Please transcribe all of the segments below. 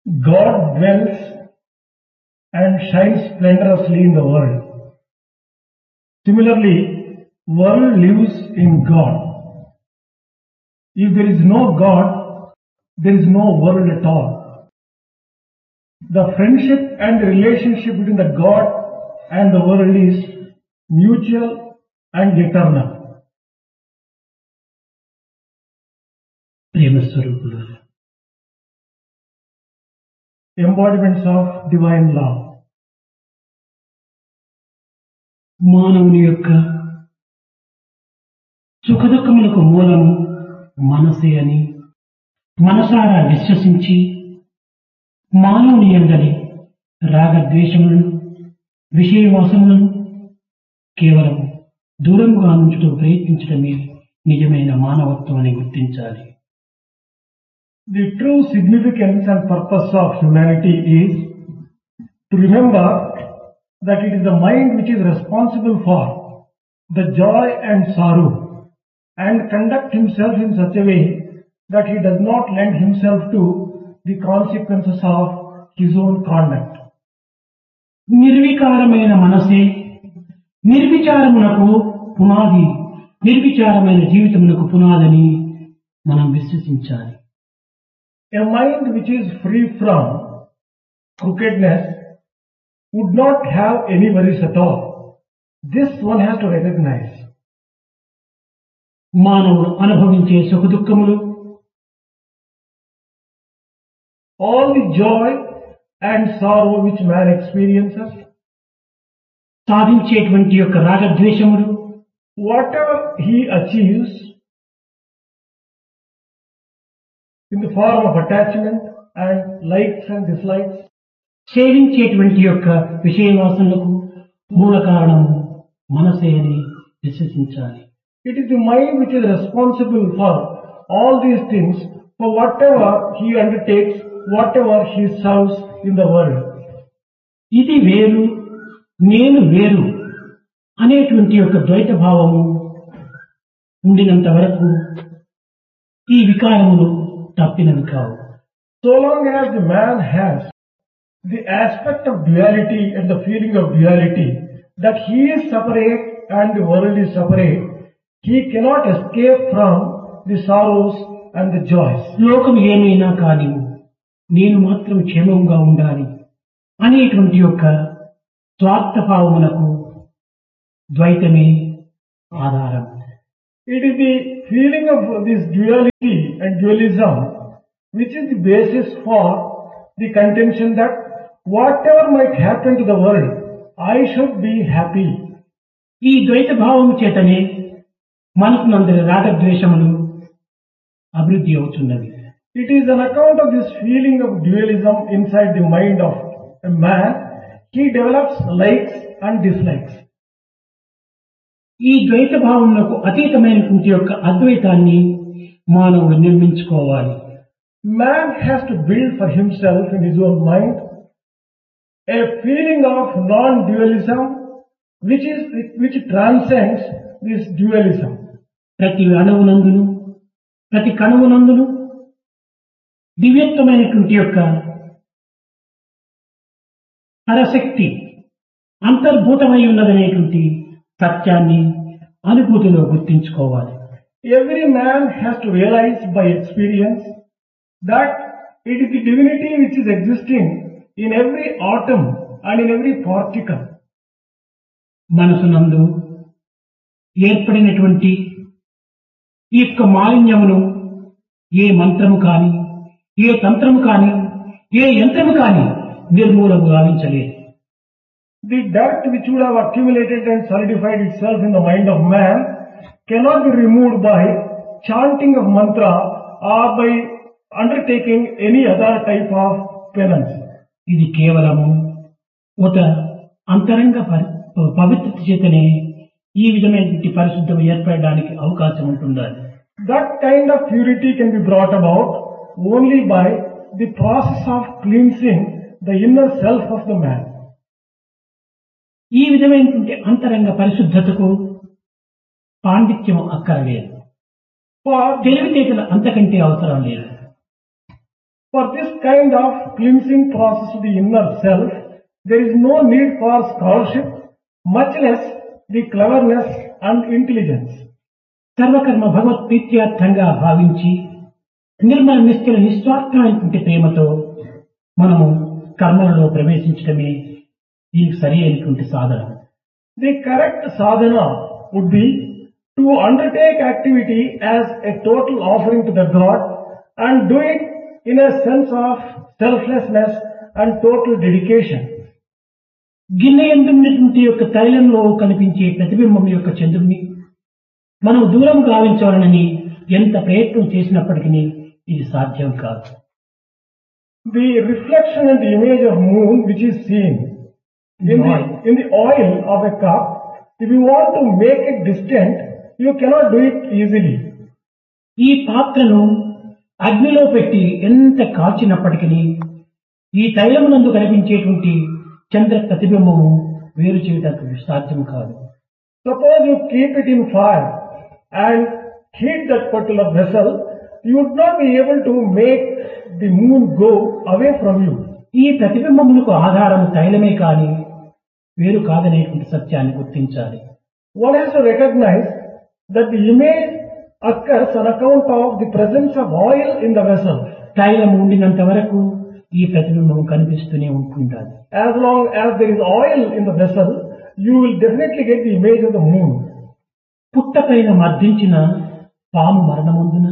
God dwells and shines splendorously in the world. Similarly, world lives in God. If there is no God, there is no world at all. The friendship and relationship between the God and the world is mutual and eternal. Prema స్వరూపులు, Embodiments of divine love. మానవుని యొక్క సుఖదుఖములకు మూలము మనసే అని మనసారా విశ్వసించి మానవుని యందలి రాగద్వేషములను విషయవాసములను కేవలం దూరముగా ఉంచుటూ ప్రయత్నించడమే నిజమైన మానవత్వం అని గుర్తించాలి. The true significance and purpose of humanity is to remember that it is the mind which is responsible for the joy and sorrow and conduct himself in such a way that he does not lend himself to the consequences of his own conduct. నిర్వికారమైన మనసే నిర్విచారమునకు పునాది, నిర్విచారమైన జీవితమునకు పునాదని మనం విశ్వసించాలి. A mind which is free from crookedness would not have any worries at all. This one has to recognize. మానవుడు అనుభవించే సుఖదుఖములు, All the joy and sorrow which man experiences, సాధించేటువంటి యొక్క రాగద్వేషములు, whatever he achieves in the form of attachment and likes and dislikes, సేవించేటువంటి యొక్క విషయవాసనలకు మూల కారణము మనసే అని విశ్వసించాలి. it is the mind which is responsible for all these things, for whatever he undertakes, whatever he serves in the world. ఇది వేరు, నేను వేరు అనేటువంటి యొక్క ద్వైత భావము ఉండినంత వరకు ఈ వికారములు తప్పినవి కావు. So long as the man has the aspect of duality and the feeling of duality, that he is separate and the world is separate, he cannot escape from the sorrows and the joys. లోకం ఏమైనా కానీ నేను మాత్రం క్షేమంగా ఉండాలి అనేటువంటి యొక్క స్వార్థభావమునకు ద్వైతమే ఆధారం. It is the feeling of this duality and dualism which is the basis for the contention that whatever might happen to the world, I should be happy. ఈ ద్వైత భావము చేతనే మనసునందరి రాగద్వేషములు అభివృద్ధి అవుతున్నవి. It is on account of this feeling of dualism inside the mind of a man, he develops likes and dislikes. ఈ ద్వైత భావములకు అతీతమైనటువంటి యొక్క అద్వైతాన్ని మానవుడు నిర్మించుకోవాలి. Man has to build for himself in his own mind a feeling of non-dualism which transcends this dualism. ప్రతి అణువునందును ప్రతి కణువునందును దివ్యత్వమైనటువంటి యొక్క పరశక్తి అంతర్భూతమై ఉన్నదనేటువంటి సత్యాన్ని అనుభూతిలో గుర్తించుకోవాలి. Every man has to realize by experience that it is the divinity which is existing in every atom and in every particle. మనసునందు ఏర్పడినటువంటి ఈ యొక్క మాలిన్యమును ఏ మంత్రము కాని, ఏ తంత్రము కాని, ఏ యంత్రము కాని నిర్మూలము గావించలేదు. The dirt which would have accumulated and solidified itself in the mind of man cannot be removed by chanting of mantra or by undertaking any other type of penance. ఇది కేవలము ఒక అంతరంగ పవిత్రత చేతనే ఈ విధమైనటువంటి పరిశుద్ధం ఏర్పడడానికి అవకాశం ఉంటుండాలి. That kind of purity can be brought about only by the process of cleansing the inner self of the man. ఈ విధమైనటువంటి అంతరంగ పరిశుద్ధతకు పాండిత్యం అక్కరలేదు, తెలివితేటలు అంతకంటే అవసరం లేదు. For this kind of cleansing process of the inner self, there is no need for scholarship, much less the cleverness and intelligence. సర్వకర్మ భగవత్ ప్రీత్యార్థంగా భావించి నిర్మల నిశ్చల నిస్వార్థమైనటువంటి ప్రేమతో మనము కర్మలలో ప్రవేశించడమే దీనికి సరి అయినటువంటి సాధన. The correct sadhana would be to undertake activity as a total offering to the God and do it in a sense of selflessness and total dedication. గిన్నె ఎందున్నటువంటి యొక్క తైలంలో కనిపించే ప్రతిబింబం యొక్క చంద్రుడిని మనం దూరం గావించాలనని ఎంత ప్రయత్నం చేసినప్పటికీ ఇది సాధ్యం కాదు. The reflection and the image of moon which is seen in the oil of a cup, if you want to make it distant, you cannot do it easily. ఈ పాత్రను అగ్నిలో పెట్టి ఎంత కాల్చినప్పటికీ ఈ తైలమునందు కనిపించేటువంటి చంద్ర ప్రతిబింబము వేరు చేయడానికి సాధ్యం కాదు. Suppose you keep it in fire and heat that particular vessel, you would not be able to make the moon go away from you. ఈ ప్రతిబింబములకు ఆధారము తైలమే కాని వేరు కాదనేటువంటి సత్యాన్ని గుర్తించాలి. One has to recognize that the image occurs on account of the presence of oil in the vessel. తైలం ఉండినంత వరకు ఈ ప్రతిబింబం కనిపిస్తూనే ఉంటుండాలి. As long as there is oil in the vessel, you will definitely get the image of the moon. పుట్టపైన మర్దించిన పాము మరణమందున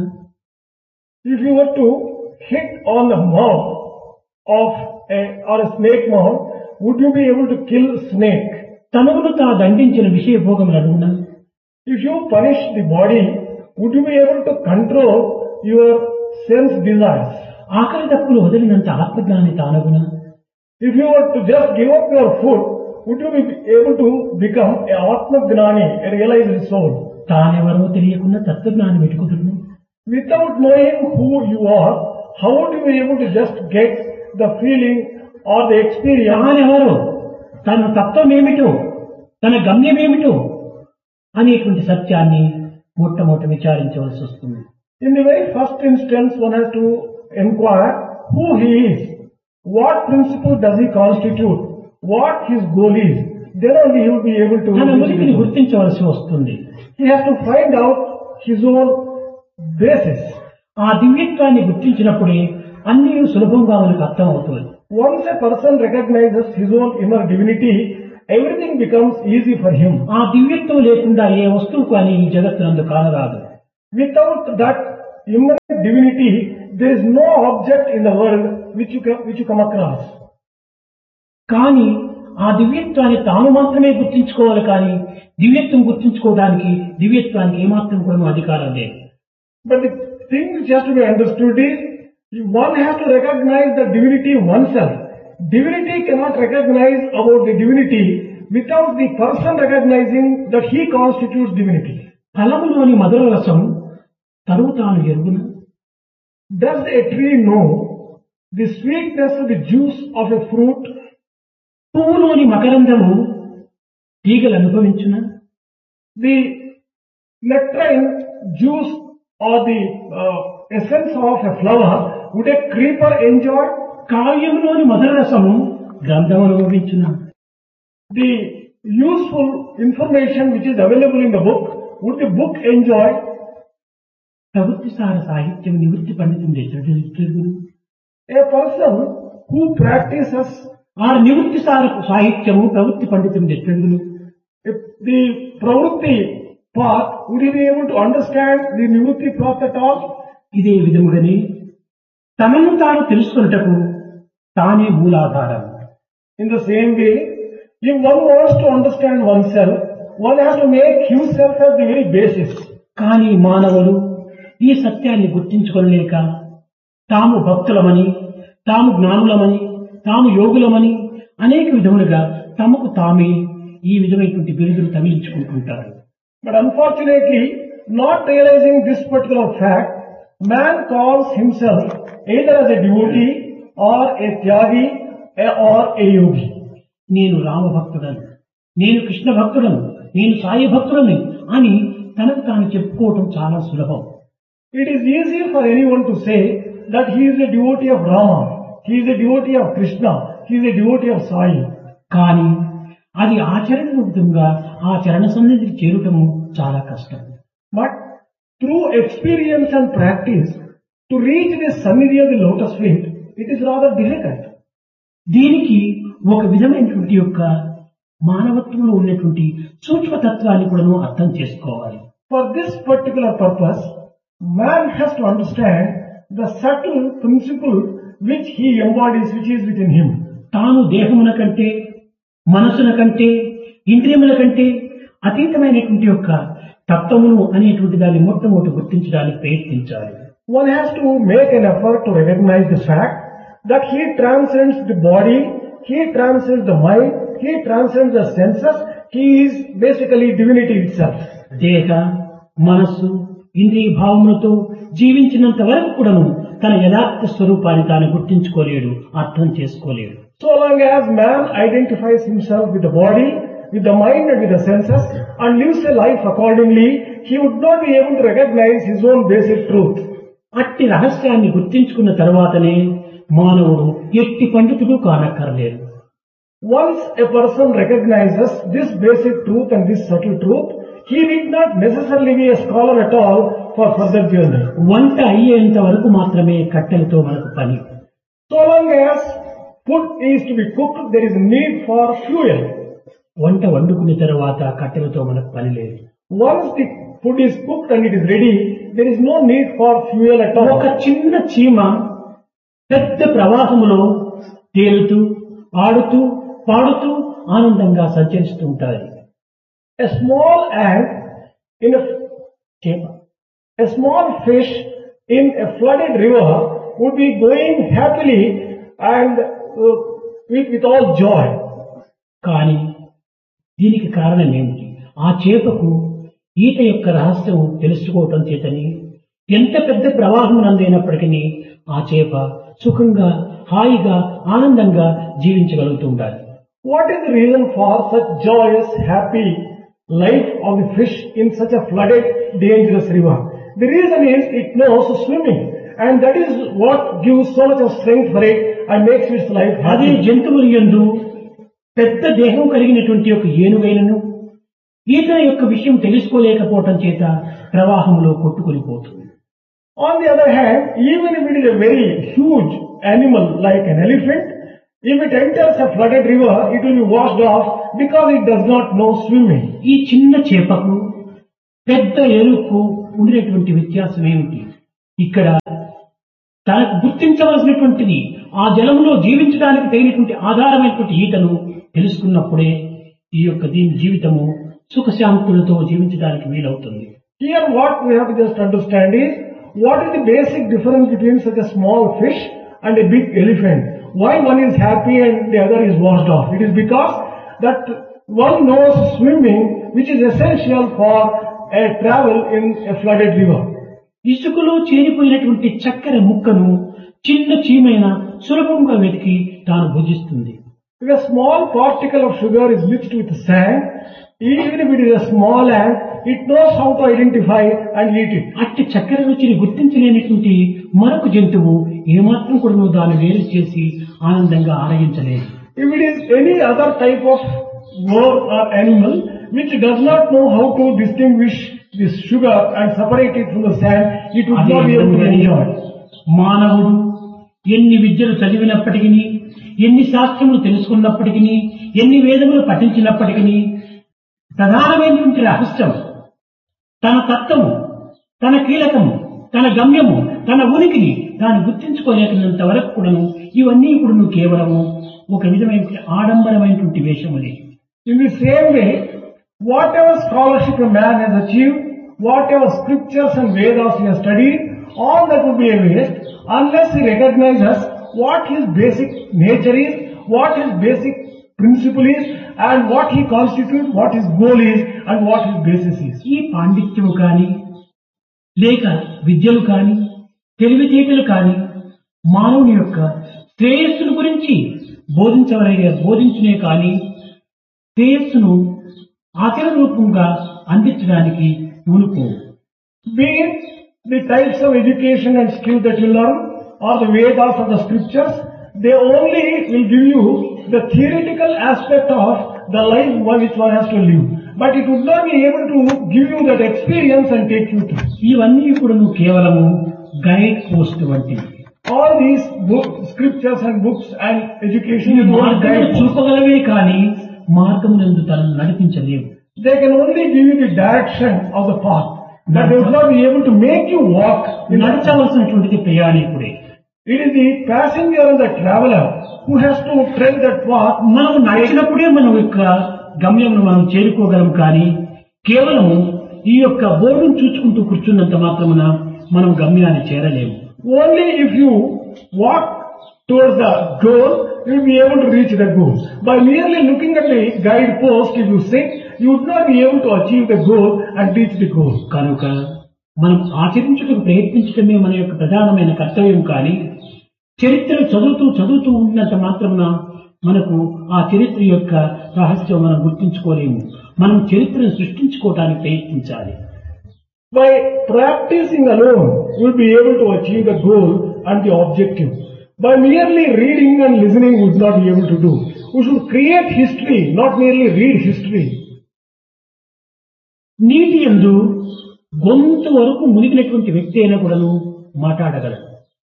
If you were to hit on the mouth of a snake mouth, would you be able to kill snake? తనకును తా దండించిన విషయ భోగములనున్న If you punish the body, would you be able to control your sense desires? ఆకలి తప్పులు వదిలినంత ఆత్మజ్ఞాని తానగున If you were to just give up your food, would you be able to become a Atma Gnani, a realized soul? తానెవరో తెలియకుండా తత్వజ్ఞానం వెతుకుతున్నా. Without knowing who you are, how would you be able to just get the feeling or the experience? తానెవరో, తన తత్వం ఏమిటో, తన గమ్యం ఏమిటో అనేటువంటి సత్యాన్ని మొట్టమొదట విచారించవలసి వస్తుంది. In the very first instance, one has to inquire who he is, what principle does he constitute, what his goal is. Then only he will be able to. తన ఉనికిని గుర్తించవలసి వస్తుంది. He has to find out his own basis. ఆ దివ్యత్వాన్ని గుర్తించినప్పుడే అన్ని సులభంగా మనకు అర్థం అవుతుంది. Once a person recognizes his own inner divinity, everything becomes easy for him. ఆ దివ్యత్వం లేకుండా ఏ వస్తువు కానీ ఈ జగత్తునందు కానరాదు. Without that inner divinity, there is no object in the world which you come across. కానీ ఆ దివ్యత్వాన్ని తాను మాత్రమే గుర్తించుకోవాలి, కానీ దివ్యత్వం గుర్తించుకోవడానికి దివ్యత్వానికి ఏమాత్రం కూడా అధికారం లేదు. But the thing which has to be understood is, one has to recognize the divinity oneself. Divinity cannot recognize about the divinity without the person recognizing that he constitutes divinity. ఫలములోని మధుర రసం తరువు తాను ఎరుగున. Does a tree know the sweetness of the juice of a fruit? పువ్వులోని మకరందము తీగలు అనుభవించున. The nectarine juice or the essence of a flower, would a creeper enjoy? కావ్యంలోని మధుర రసము గ్రంథం అనుభవించున. The useful information which is available in the book, would the book enjoy? ప్రవృత్తి సార సాహిత్యం నివృత్తి పండితుడు ఎదురు. A person who practices ఆ నివృత్తి సార సాహిత్యము ప్రవృత్తి పండితుడు ఎదురు. the pravrutti path, would he be able to understand the nivrutti path at all? ఇదే విధముగానే తనను తాను తెలుసుకున్నటకు తానే మూలాధారం. In the same way, if one wants to understand oneself, one has to make himself as the very basis. కానీ మానవులు ఈ సత్యాన్ని గుర్తించుకోలేక తాము భక్తులమని, తాము జ్ఞానులమని, తాము యోగులమని అనేక విధములుగా తమకు తామే ఈ విధమైనటువంటి బిరుదులు తగిలించుకుంటుంటారు. But unfortunately, not realizing this particular fact, man calls himself either as a devotee or a tyagi or a yogi. నేను రామ భక్తుడను, నేను కృష్ణ భక్తుడను, నేను సాయి భక్తుడని అని తనకు తాను చెప్పుకోవడం చాలా సులభం. It is easy for anyone to say, that he is a devotee of Rama, he is a devotee of Krishna, he is a devotee of Sai. కానీ అది ఆచరణబద్ధంగా ఆ చరణ సన్నిధికి చేరటము చాలా కష్టం. But through experience and practice, to reach this Sannidhi of the lotus feet, it is rather difficult. దీనికి ఒక విధమైనటువంటి యొక్క మానవత్వంలో ఉన్నటువంటి సూక్ష్మతత్వాన్ని కూడా అర్థం చేసుకోవాలి. For this particular purpose, man has to understand the subtle principle which he embodies, which is within him. తాను దేహమున కంటే, మనసున కంటే, ఇంద్రియముల కంటే అతీతమైనటువంటి యొక్క తత్వమును అనేటువంటి దాన్ని మొట్టమొదటి గుర్తించడానికి ప్రయత్నించాలి. One has to make an effort to recognize the fact that he transcends the body, he transcends the mind, he transcends the senses, he is basically divinity itself. దేహ, మనస్సు, ఇంద్రియ భావములతో జీవించినంత వరకు కూడాను తన యథార్థ స్వరూపాన్ని తాను గుర్తించుకోలేడు, అర్థం చేసుకోలేడు. So long as man identifies himself with the body, with the mind and with the senses and lives a life accordingly, he would not be able to recognize his own basic truth. అట్టి రహస్యాన్ని గుర్తించుకున్న తర్వాతనే మానవుడు ఎట్టి పండితుడు కానక్కర్లేదు. Once a person recognizes this basic truth and this subtle truth, he need not necessarily be a scholar at all for further journey. వంట అయ్యేంత వరకు మాత్రమే కట్టెలతో మనకు పని. So long as food is to be cooked, there is a need for fuel. వంట వండుకున్న తర్వాత కట్టెలతో మనకు పని లేదు. Once the food is cooked and it is ready, there is no need for fuel at all. ఒక చిన్న చీమ పెద్ద ప్రవాహములో తేలుతూ, ఆడుతూ, పాడుతూ ఆనందంగా సంచరిస్తూ ఉంటాయి. A small ant in a small fish in a flooded river would be going happily and with all joy. కానీ దీనికి కారణం ఏమిటి? ఆ చేపకు ఈత యొక్క రహస్యం తెలుసుకోవటం చేతని ఎంత పెద్ద ప్రవాహం నందైనప్పటికీ ఆ చేప సుఖంగా, హాయిగా, ఆనందంగా జీవించగలుగుతూ ఉండాలి. What is the reason for such joyous, happy life of the fish in such a flooded, dangerous river? The reason is it knows swimming, and that is what gives so much of strength for it and makes its life అదే happy. జంతువుల యందు పెద్ద దేహం కలిగినటువంటి ఒక ఏనుగైనను ఈత యొక్క విషయం తెలుసుకోలేకపోవటం చేత ప్రవాహంలో కొట్టుకునిపోతుంది. On the other hand, even if it is a very huge animal like an elephant, if it enters a flooded river, it will be washed off because it does not know swimming. ఈ చిన్న చేపకు పెద్ద ఎరుకు ఉండేటువంటి వ్యత్యాసం ఏమిటి? ఇక్కడ తనకు గుర్తించవలసినటువంటిది ఆ జలంలో జీవించడానికి తగినటువంటి ఆధారమైనటువంటి ఈతను తెలుసుకున్నప్పుడే ఈ యొక్క దీని జీవితము సుఖశాంతులతో జీవించడానికి వీలవుతుంది. Here what we have to just understand is, what is the basic difference between such a small fish and a big elephant? Why one is happy and the other is washed off? It is because that one knows swimming, which is essential for a travel in a flooded river. ఇసుకలో చేరిపోయినటువంటి చక్కెర ముక్కను చిన్న చీమైన సులభంగా వెతికి తాను భుజిస్తుంది. If a small particle of sugar is mixed with sand, even if it is a small ant, it knows how to identify and eat it. అట్టి చక్కెర రుచిని గుర్తించలేనటువంటి మరొక జంతువు ఏమాత్రం కూడా దాన్ని వేరు చేసి ఆనందంగా ఆరగించలేదు. If it is any other type of worm or animal which does not know how to distinguish this sugar and separate it from the sand, it would not be able to enjoy. మానవుడు ఎన్ని విద్యలు చదివినప్పటికీ, ఎన్ని శాస్త్రములు తెలుసుకున్నప్పటికీ, ఎన్ని వేదములు పఠించినప్పటికీ ప్రధానమైనటువంటి రహస్యం తన తత్వము, తన కీలకము, తన గమ్యము, తన ఉనికిని తాను గుర్తించుకోలేకున్నంత వరకు కూడాను ఇవన్నీ ఇప్పుడు కేవలము ఒక విధమైన ఆడంబరమైనటువంటి వేషములే. In the same way, whatever scholarship a man has achieved, whatever scriptures and Vedas he has studied, all that would be a waste unless he recognizes what his basic nature is, what his basic principle is, and what he constitutes, what his goal is, and what his basis is. ఈ పాండిత్యము కానీ, లేక విద్యలు కానీ, తెలివితేటలు కానీ మానవుని యొక్క శ్రేయస్సును గురించి బోధించనే కానీ శ్రేయస్సును ఆచరణ రూపంగా అందించడానికి పూనుకో. Be it the types of education and skill that you learn, or the Vedas or the scriptures, they only will give you the theoretical aspect of the life which one has to live. But it would not be able to give you that experience and take you through. ఇవన్నీ ఇప్పుడు నువ్వు కేవలము guide post వంటివి. All these scriptures and books and education is not మార్గం guide post. చూపగలవే కానీ మార్గమునందు తనను నడిపించలేవు. They can only give you the direction of the path, but they would not be able to make you walk. నడచవలసినటువంటిది ప్రయాణికుడే. It is the passenger and the traveler who has to tread that path. మనం నడిచినప్పుడే మనం యొక్క గమ్యంను మనం చేరుకోగలం కానీ కేవలము ఈ యొక్క బోర్డును చూచుకుంటూ కూర్చున్నంత మాత్రమున మనం గమ్యాన్ని చేరలేము. Only if you walk towards the goal, you will be able to reach the goal. By merely looking at the guide post, if you sit, you would not be able to achieve the goal and reach the goal. కనుక మనం ఆచరించుటకు ప్రయత్నించడమే మన యొక్క ప్రధానమైన కర్తవ్యం కానీ చరిత్రను చదువుతూ ఉన్నంత మాత్రమున మనకు ఆ చరిత్ర యొక్క రహస్యం మనం గుర్తించుకోలేము. మనం చరిత్రను సృష్టించుకోవడానికి ప్రయత్నించాలి. By practicing alone, you will be able to achieve the goal and the objective. By merely reading and listening, you would not be able to do. We should create history, not merely read history. నీటి యందు గొంతు వరకు మునిగినటువంటి వ్యక్తి అయినా కూడాను మాట్లాడగలడు.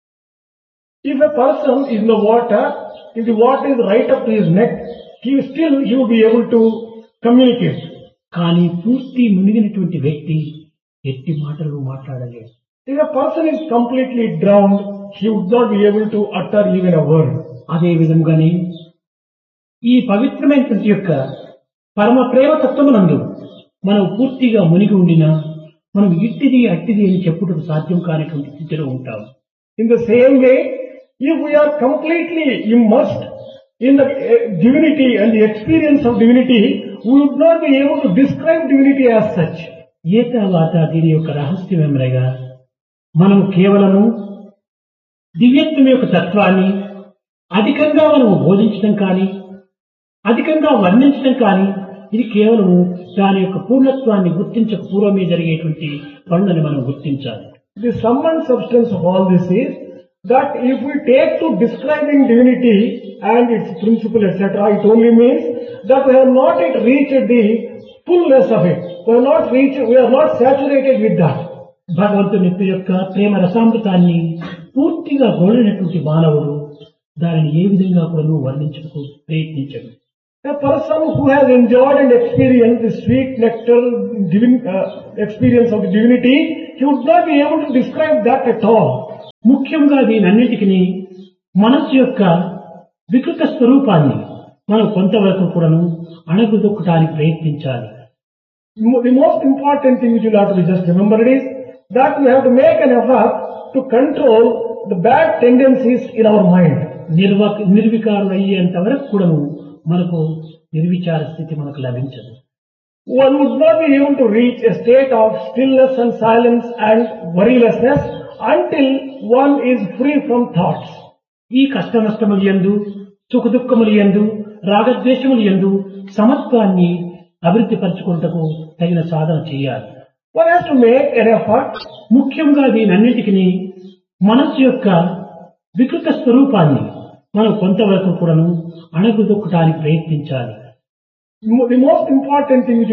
If a person is in the water, if the water is right up to his neck, he will be able to communicate. కానీ పూర్తి మునిగినటువంటి వ్యక్తి ఎట్టి మాటలు మాట్లాడలేడు. If a person is completely drowned, he would not be able to utter even a word. అదే విధంగానే ఈ పవిత్రమైనటువంటి యొక్క పరమ ప్రేమ తత్వమునందు మనం పూర్తిగా మునిగి ఉండినా మనం ఇట్టిది అట్టిది అని చెప్పుటకు సాధ్యం కానటువంటి స్థితిలో ఉంటాం. In the same way, if we are completely immersed in the divinity and the experience of divinity, we would not be able to describe divinity as such. ఏ తర్వాత దీని యొక్క రహస్యం ఏమనగా మనం కేవలము దివ్యత్వం యొక్క తత్వాన్ని అధికంగా మనము బోధించడం కానీ అధికంగా వర్ణించడం కానీ ఇది కేవలము దాని యొక్క పూర్ణత్వాన్ని గుర్తించక పూర్వమే జరిగేటువంటి పనులని మనం గుర్తించాలి. The sum and substance of all this is that if we take to describing divinity and its principle, etc., it only means that we have not yet reached the fullness of it. We are not saturated with that. భగవంతుని యొక్క ప్రేమ రసామృతాన్ని పూర్తిగా గోలినటువంటి మానవుడు దానిని ఏ విధంగా కూడా వర్ణించడానికి ప్రయత్నించడు. A person who has enjoyed and experienced the sweet nectar, experience of the divinity, he would not be able to describe that at all. ముఖ్యంగా దీనన్నిటికీ మనస్సు యొక్క వికృత స్వరూపాన్ని మనం కొంతవరకు కూడాను అణగదొక్కడానికి ప్రయత్నించాలి. The most important thing which you have to just remember is that we have to make an effort to control the bad tendencies in our mind. నిర్వికారులు అయ్యేంత వరకు కూడాను మనకు నిర్విచార స్థితి మనకు లభించదు. One would not be able to reach a state of stillness and silence and worrylessness until one is free from thoughts. ఈ కష్ట నష్టముల యందు సుఖ దుఃఖముల యందు రాగద్వేషముల యందు సమత్వాన్ని అభివృద్ధి పరచుకుంటకు తగిన సాధన చేయాలి. One has to make an effort. ముఖ్యంగా దీనన్నిటికీ మనస్సు యొక్క వికృత స్వరూపాన్ని మనం కొంతవరకు కూడాను అణగదొక్కడానికి ప్రయత్నించాలి. The most important thing which